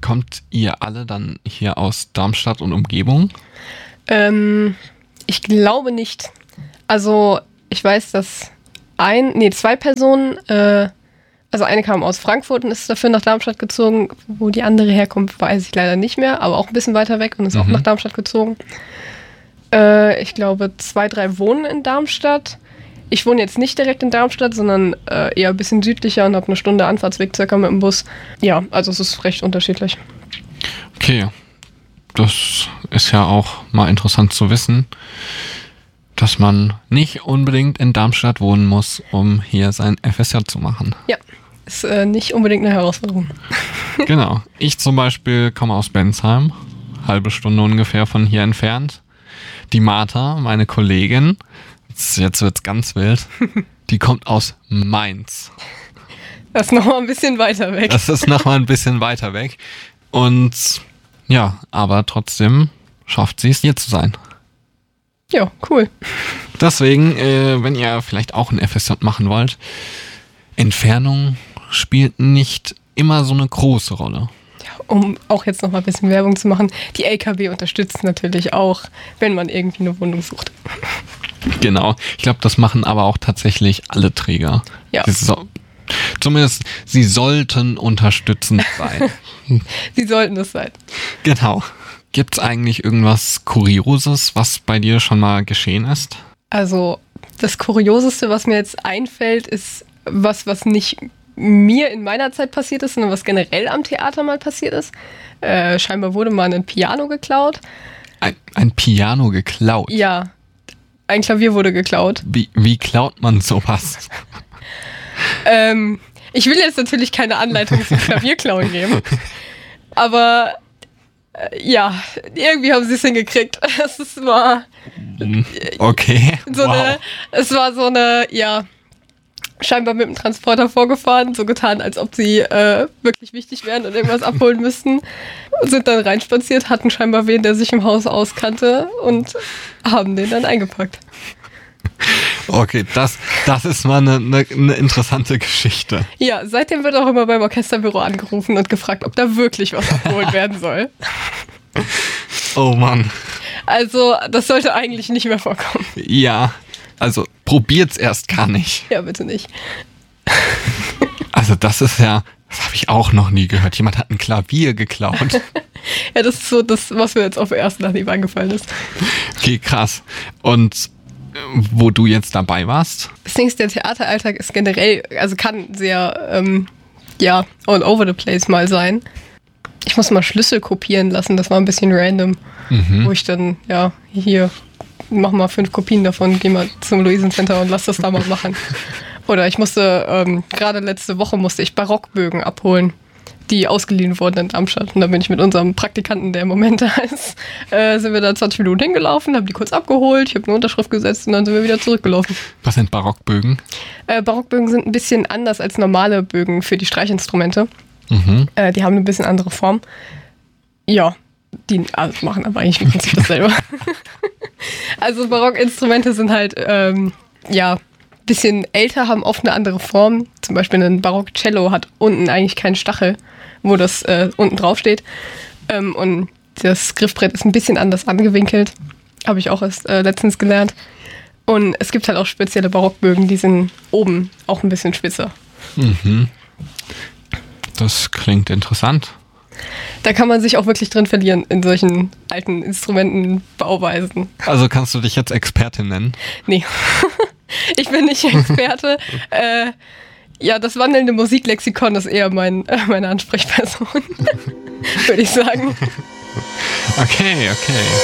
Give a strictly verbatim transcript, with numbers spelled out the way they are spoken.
kommt ihr alle dann hier aus Darmstadt und Umgebung? Ähm, ich glaube nicht. Also ich weiß, dass ein, nee, zwei Personen, äh, also eine kam aus Frankfurt und ist dafür nach Darmstadt gezogen. Wo die andere herkommt, weiß ich leider nicht mehr, aber auch ein bisschen weiter weg und ist mhm. auch nach Darmstadt gezogen. Äh, ich glaube, zwei, drei wohnen in Darmstadt. Ich wohne jetzt nicht direkt in Darmstadt, sondern äh, eher ein bisschen südlicher und habe eine Stunde Anfahrtsweg circa mit dem Bus. Ja, also es ist recht unterschiedlich. Okay, das ist ja auch mal interessant zu wissen, dass man nicht unbedingt in Darmstadt wohnen muss, um hier sein F S J zu machen. Ja, ist äh, nicht unbedingt eine Herausforderung. Genau. Ich zum Beispiel komme aus Bensheim, halbe Stunde ungefähr von hier entfernt. Die Martha, meine Kollegin, jetzt wird's ganz wild, die kommt aus Mainz. Das ist nochmal ein bisschen weiter weg. Das ist nochmal ein bisschen weiter weg. Und ja, aber trotzdem schafft sie es, hier zu sein. Ja, cool. Deswegen, äh, wenn ihr vielleicht auch ein F S J machen wollt, Entfernung spielt nicht immer so eine große Rolle. Ja, um auch jetzt noch mal ein bisschen Werbung zu machen, die L K W unterstützt natürlich auch, wenn man irgendwie eine Wohnung sucht. Genau. Ich glaube, das machen aber auch tatsächlich alle Träger. Ja. So, zumindest, sie sollten unterstützend sein. Sie sollten es sein. Genau. Gibt es eigentlich irgendwas Kurioses, was bei dir schon mal geschehen ist? Also das Kurioseste, was mir jetzt einfällt, ist was, was nicht mir in meiner Zeit passiert ist, sondern was generell am Theater mal passiert ist. Äh, scheinbar wurde mal ein Piano geklaut. Ein, ein Piano geklaut? Ja, ein Klavier wurde geklaut. Wie, wie klaut man sowas? ähm, ich will jetzt natürlich keine Anleitung zum Klavierklauen geben, aber ja, irgendwie haben sie es hingekriegt. Es ist, war okay. So wow. eine, es war so eine, ja, scheinbar mit dem Transporter vorgefahren, so getan, als ob sie äh, wirklich wichtig wären und irgendwas abholen müssten. Sind dann reinspaziert, hatten scheinbar wen, der sich im Haus auskannte und haben den dann eingepackt. Okay, das, das ist mal eine, eine, eine interessante Geschichte. Ja, seitdem wird auch immer beim Orchesterbüro angerufen und gefragt, ob da wirklich was abgeholt werden soll. Oh Mann. Also, das sollte eigentlich nicht mehr vorkommen. Ja, also probiert's erst gar nicht. Ja, bitte nicht. Also das ist ja, das habe ich auch noch nie gehört. Jemand hat ein Klavier geklaut. Ja, das ist so das, was mir jetzt auf den ersten Anhieb eingefallen ist. Okay, krass. Und wo du jetzt dabei warst? Das Ding ist, der Theateralltag ist generell, also kann sehr, ähm, ja, all over the place mal sein. Ich muss mal Schlüssel kopieren lassen, das war ein bisschen random. Mhm. Wo ich dann, ja, hier, mach mal fünf Kopien davon, geh mal zum Luisencenter und lass das da mal machen. Oder ich musste, ähm, gerade letzte Woche musste ich Barockbögen abholen, die ausgeliehen wurden in Darmstadt. Und da bin ich mit unserem Praktikanten, der im Moment da ist, äh, sind wir da zwanzig Minuten hingelaufen, haben die kurz abgeholt, ich habe eine Unterschrift gesetzt und dann sind wir wieder zurückgelaufen. Was sind Barockbögen? Äh, Barockbögen sind ein bisschen anders als normale Bögen für die Streichinstrumente. Mhm. Äh, die haben eine bisschen andere Form. Ja, die also machen aber eigentlich im Prinzip dasselbe. Also Barockinstrumente sind halt, ähm, ja, bisschen älter, haben oft eine andere Form. Zum Beispiel ein Barock-Cello hat unten eigentlich keinen Stachel, wo das äh, unten drauf steht. Ähm, und das Griffbrett ist ein bisschen anders angewinkelt. Habe ich auch erst äh, letztens gelernt. Und es gibt halt auch spezielle Barockbögen, die sind oben auch ein bisschen spitzer. Mhm. Das klingt interessant. Da kann man sich auch wirklich drin verlieren in solchen alten Instrumentenbauweisen. Also kannst du dich jetzt Expertin nennen? Nee. Ich bin nicht Experte. äh, ja, das wandelnde Musiklexikon ist eher mein, äh, meine Ansprechperson, würde ich sagen. Okay, okay.